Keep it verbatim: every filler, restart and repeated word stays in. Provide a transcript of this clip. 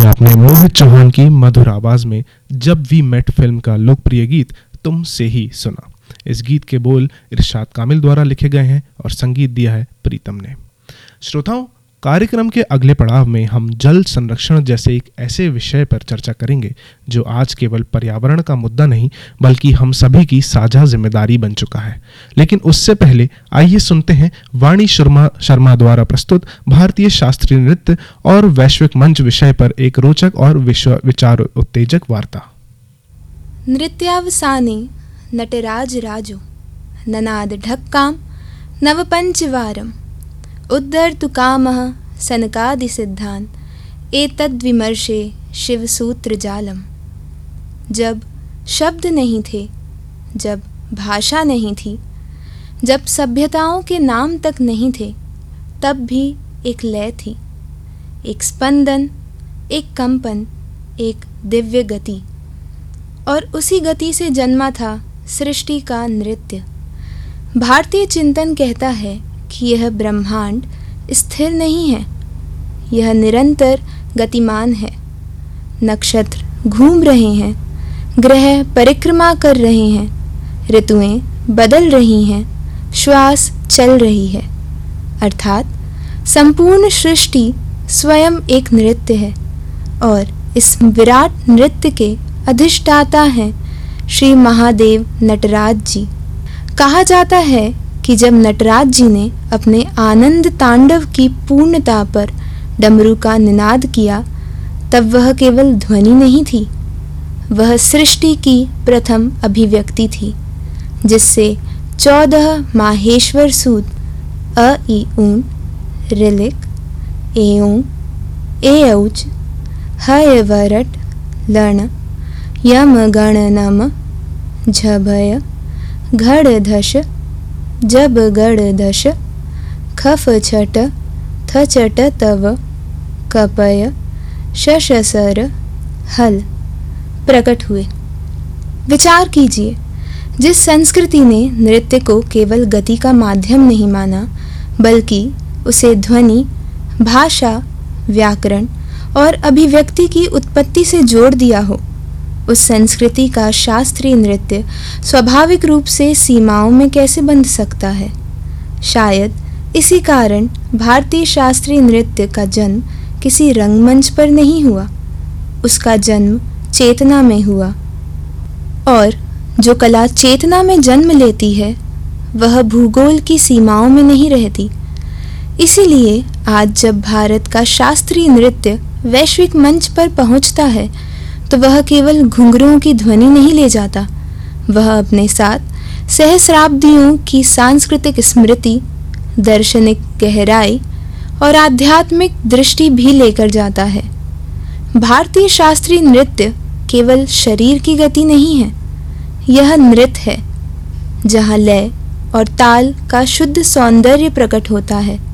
आपने मोहित चौहान की मधुर आवाज में जब वी मेट फिल्म का लोकप्रिय गीत तुमसे ही सुना। इस गीत के बोल इरशाद कामिल द्वारा लिखे गए हैं और संगीत दिया है प्रीतम ने। श्रोताओं, कार्यक्रम के अगले पड़ाव में हम जल संरक्षण जैसे एक ऐसे विषय पर चर्चा करेंगे जो आज केवल पर्यावरण का मुद्दा नहीं बल्कि हम सभी की साझा जिम्मेदारी बन चुका है। लेकिन उससे पहले आइए सुनते हैं वाणी शर्मा शर्मा द्वारा प्रस्तुत भारतीय शास्त्रीय नृत्य और वैश्विक मंच विषय पर एक रोचक और विचार उत्तेजक वार्ता। नृत्यावसाने नटराज राजो ननाद ढक्काम नवपंचवारम् उद्धर्तु कामः सनकादिसिद्धान् एतद्विमर्शे शिवसूत्रजालम्। जब शब्द नहीं थे, जब भाषा नहीं थी, जब सभ्यताओं के नाम तक नहीं थे, तब भी एक लय थी, एक स्पंदन, एक कंपन, एक दिव्य गति। और उसी गति से जन्मा था सृष्टि का नृत्य। भारतीय चिंतन कहता है कि यह ब्रह्मांड स्थिर नहीं है, यह निरंतर गतिमान है। नक्षत्र घूम रहे हैं, ग्रह परिक्रमा कर रहे हैं, ऋतुएं बदल रही हैं, श्वास चल रही है। अर्थात संपूर्ण सृष्टि स्वयं एक नृत्य है और इस विराट नृत्य के अधिष्ठाता हैं श्री महादेव नटराज जी। कहा जाता है कि जब नटराज जी ने अपने आनंद तांडव की पूर्णता पर डमरू का निनाद किया, तब वह केवल ध्वनि नहीं थी, वह सृष्टि की प्रथम अभिव्यक्ति थी, जिससे चौदह माहेश्वर सूत अ ई ऊन रिलिक एऊं एऔच हयवरट लण यम गण नम झभय घड़धश जब गड़दश खफ छट थचट तव कपय शशसर हल प्रकट हुए। विचार कीजिए, जिस संस्कृति ने नृत्य को केवल गति का माध्यम नहीं माना बल्कि उसे ध्वनि, भाषा, व्याकरण और अभिव्यक्ति की उत्पत्ति से जोड़ दिया हो, उस संस्कृति का शास्त्रीय नृत्य स्वाभाविक रूप से सीमाओं में कैसे बंध सकता है। शायद इसी कारण भारतीय शास्त्रीय नृत्य का जन्म किसी रंगमंच पर नहीं हुआ, उसका जन्म चेतना में हुआ। और जो कला चेतना में जन्म लेती है वह भूगोल की सीमाओं में नहीं रहती। इसीलिए आज जब भारत का शास्त्रीय नृत्य वैश्विक मंच पर पहुंचता है तो वह केवल घुंघरुओं की ध्वनि नहीं ले जाता, वह अपने साथ सहस्राब्दियों की सांस्कृतिक स्मृति, दार्शनिक गहराई और आध्यात्मिक दृष्टि भी लेकर जाता है। भारतीय शास्त्रीय नृत्य केवल शरीर की गति नहीं है, यह नृत्य है जहाँ लय और ताल का शुद्ध सौंदर्य प्रकट होता है।